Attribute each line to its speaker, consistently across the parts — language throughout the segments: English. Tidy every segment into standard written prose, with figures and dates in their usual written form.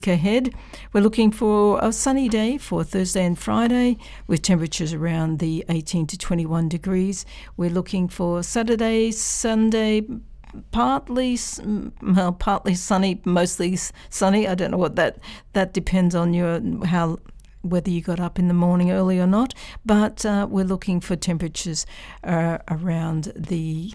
Speaker 1: Ahead, we're looking for a sunny day for Thursday and Friday with temperatures around the 18 to 21 degrees. We're looking for Saturday, Sunday, partly sunny, mostly sunny. I don't know what that depends on whether you got up in the morning early or not, but we're looking for temperatures around the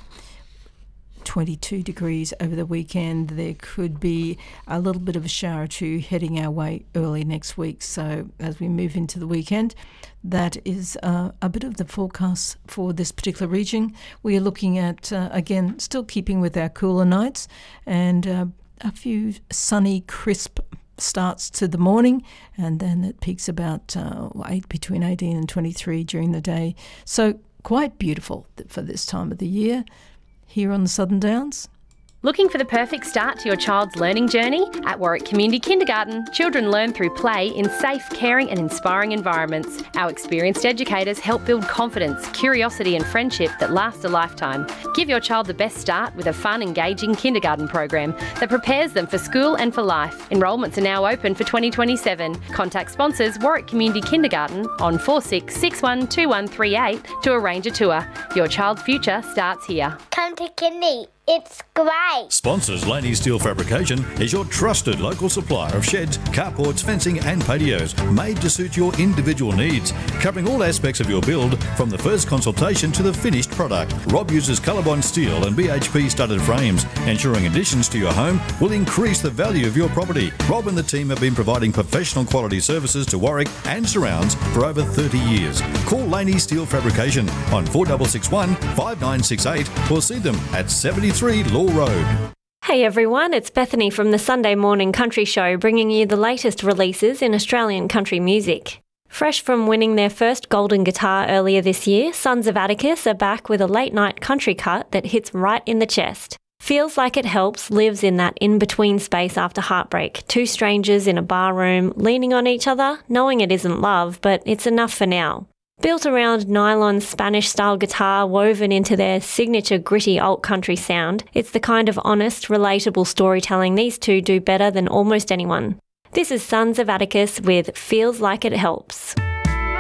Speaker 1: 22 degrees over the weekend. There could be a little bit of a shower or two heading our way early next week. So as we move into the weekend, that is a bit of the forecast for this particular region. We are looking at, again, still keeping with our cooler nights and a few sunny, crisp starts to the morning, and then it peaks about between 18 and 23 during the day. So quite beautiful for this time of the year here on the Southern Downs.
Speaker 2: Looking for the perfect start to your child's learning journey? At Warwick Community Kindergarten, children learn through play in safe, caring and inspiring environments. Our experienced educators help build confidence, curiosity and friendship that last a lifetime. Give your child the best start with a fun, engaging kindergarten program that prepares them for school and for life. Enrolments are now open for 2027. Contact sponsors Warwick Community Kindergarten on 46612138 to arrange a tour. Your child's future starts here.
Speaker 3: Come to Kindy. It's great.
Speaker 4: Sponsors Laney Steel Fabrication is your trusted local supplier of sheds, carports, fencing and patios made to suit your individual needs, covering all aspects of your build from the first consultation to the finished product. Rob uses Colorbond steel and BHP studded frames, ensuring additions to your home will increase the value of your property. Rob and the team have been providing professional quality services to Warwick and surrounds for over 30 years. Call Laney Steel Fabrication on 4661 5968 or see them at 73 Law Road.
Speaker 5: Hey everyone, it's Bethany from the Sunday Morning Country Show, bringing you the latest releases in Australian country music. Fresh from winning their first Golden Guitar earlier this year, Sons of Atticus are back with a late-night country cut that hits right in the chest. Feels Like It Helps lives in that in-between space after heartbreak. Two strangers in a bar room, leaning on each other, knowing it isn't love, but it's enough for now. Built around nylon Spanish-style guitar woven into their signature gritty alt-country sound, it's the kind of honest, relatable storytelling these two do better than almost anyone. This is Sons of Atticus with Feels Like It Helps.